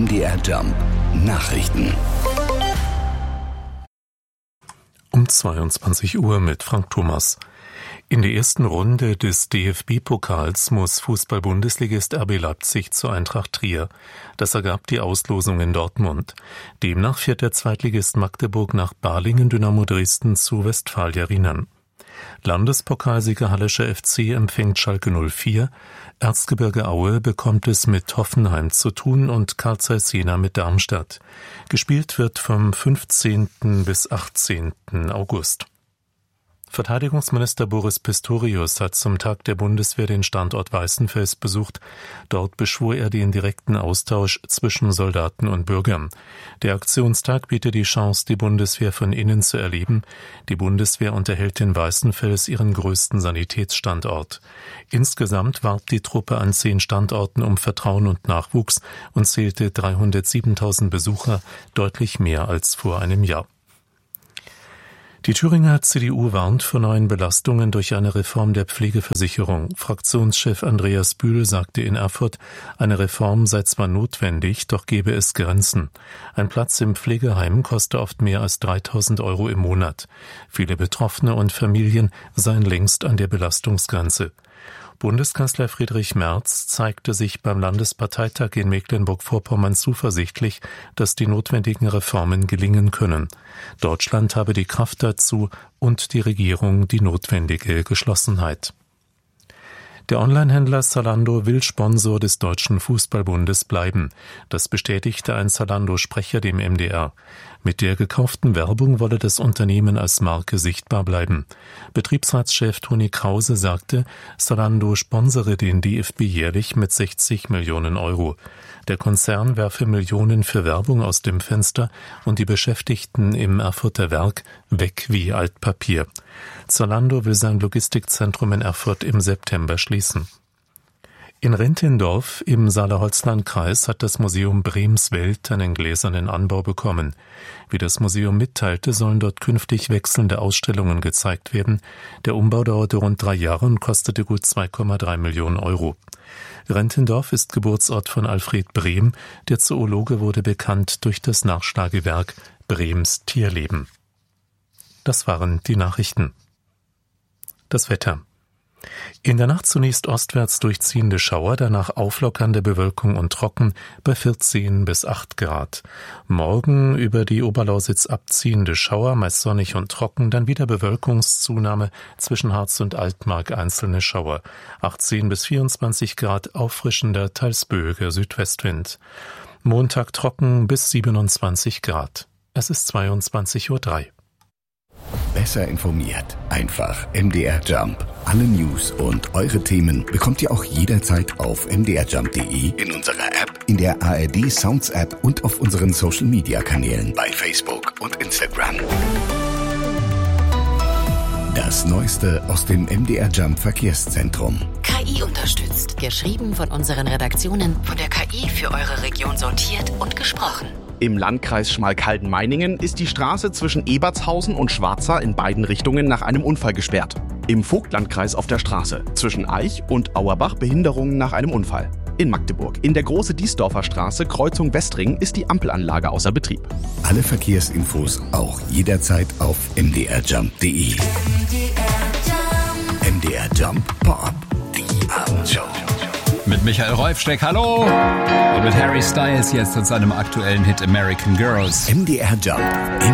MDR Jump Nachrichten. Um 22 Uhr mit Frank Thomas. In der ersten Runde des DFB-Pokals muss Fußball-Bundesligist RB Leipzig zu Eintracht Trier. Das ergab die Auslosung in Dortmund. Demnach fährt der Zweitligist Magdeburg nach Balingen, Dynamo Dresden zu Westfalia Riemann. Landespokalsieger Hallischer FC empfängt Schalke 04, Erzgebirge Aue bekommt es mit Hoffenheim zu tun und Carl Zeiss Jena mit Darmstadt. Gespielt wird vom 15. bis 18. August. Verteidigungsminister Boris Pistorius hat zum Tag der Bundeswehr den Standort Weißenfels besucht. Dort beschwor er den direkten Austausch zwischen Soldaten und Bürgern. Der Aktionstag bietet die Chance, die Bundeswehr von innen zu erleben. Die Bundeswehr unterhält in Weißenfels ihren größten Sanitätsstandort. Insgesamt warb die Truppe an 10 Standorten um Vertrauen und Nachwuchs und zählte 307.000 Besucher, deutlich mehr als vor einem Jahr. Die Thüringer CDU warnt vor neuen Belastungen durch eine Reform der Pflegeversicherung. Fraktionschef Andreas Bühl sagte in Erfurt, eine Reform sei zwar notwendig, doch gebe es Grenzen. Ein Platz im Pflegeheim koste oft mehr als 3.000 Euro im Monat. Viele Betroffene und Familien seien längst an der Belastungsgrenze. Bundeskanzler Friedrich Merz zeigte sich beim Landesparteitag in Mecklenburg-Vorpommern zuversichtlich, dass die notwendigen Reformen gelingen können. Deutschland habe die Kraft dazu und die Regierung die notwendige Geschlossenheit. Der Onlinehändler Zalando will Sponsor des Deutschen Fußballbundes bleiben. Das bestätigte ein Zalando-Sprecher dem MDR. Mit der gekauften Werbung wolle das Unternehmen als Marke sichtbar bleiben. Betriebsratschef Toni Krause sagte, Zalando sponsere den DFB jährlich mit 60 Millionen Euro. Der Konzern werfe Millionen für Werbung aus dem Fenster und die Beschäftigten im Erfurter Werk weg wie Altpapier. Zalando will sein Logistikzentrum in Erfurt im September schließen. In Rentindorf im Saale-Holzland-Kreis hat das Museum Brems Welt einen gläsernen Anbau bekommen. Wie das Museum mitteilte, sollen dort künftig wechselnde Ausstellungen gezeigt werden. Der Umbau dauerte rund 3 Jahre und kostete gut 2,3 Millionen Euro. Rentindorf ist Geburtsort von Alfred Brehm. Der Zoologe wurde bekannt durch das Nachschlagewerk Brehms Tierleben. Das waren die Nachrichten. Das Wetter. In der Nacht zunächst ostwärts durchziehende Schauer, danach auflockernde Bewölkung und trocken bei 14 bis 8 Grad. Morgen über die Oberlausitz abziehende Schauer, meist sonnig und trocken, dann wieder Bewölkungszunahme, zwischen Harz und Altmark einzelne Schauer. 18 bis 24 Grad, auffrischender, teils böiger Südwestwind. Montag trocken bis 27 Grad. Es ist 22:03 Uhr. Besser informiert. Einfach MDR Jump. Alle News und eure Themen bekommt ihr auch jederzeit auf mdrjump.de, in unserer App, in der ARD Sounds App und auf unseren Social Media Kanälen bei Facebook und Instagram. Das Neueste aus dem MDR Jump Verkehrszentrum. KI unterstützt. Geschrieben von unseren Redaktionen, von der KI für eure Region sortiert und gesprochen. Im Landkreis Schmalkalden-Meiningen ist die Straße zwischen Ebertshausen und Schwarza in beiden Richtungen nach einem Unfall gesperrt. Im Vogtlandkreis auf der Straße zwischen Aich und Auerbach Behinderungen nach einem Unfall. In Magdeburg in der Große-Diesdorfer Straße Kreuzung Westring ist die Ampelanlage außer Betrieb. Alle Verkehrsinfos auch jederzeit auf mdrjump.de. MDR Jump Pop, die Abendshow. Mit Michael Reufsteck, hallo! Und mit Harry Styles jetzt und seinem aktuellen Hit American Girls. MDR Jump.